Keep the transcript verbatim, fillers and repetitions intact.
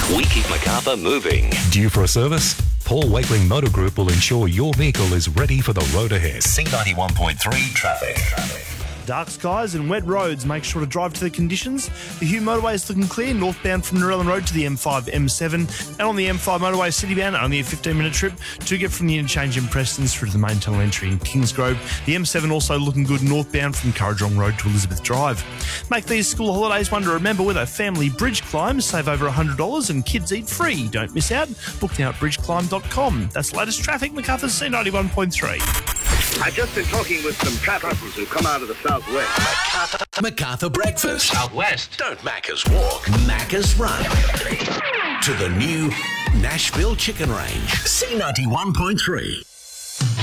We keep Macarthur moving. Due for a service? Paul Wakeling Motor Group will ensure your vehicle is ready for the road ahead. C ninety-one point three traffic. traffic. Dark skies and wet roads. Make sure to drive to the conditions. The Hugh motorway is looking clear northbound from Narellan Road to the M five M seven, and on the M five motorway citybound, only a fifteen minute trip to get from the interchange in Prestons through to the main tunnel entry in Kingsgrove. The M seven also looking good northbound from Currajong Road to Elizabeth Drive. Make these school holidays one to remember with a family bridge climb. Save over one hundred dollars and kids eat free. Don't miss out. Book now at bridge climb dot com. That's the latest traffic. Macarthur C ninety-one point three. I've just been talking with some travelers who come out of the southwest. Macarthur, Macarthur Breakfast. Southwest. Don't Macca's walk, Macca's run. To the new Nashville Chicken Range. C ninety-one point three.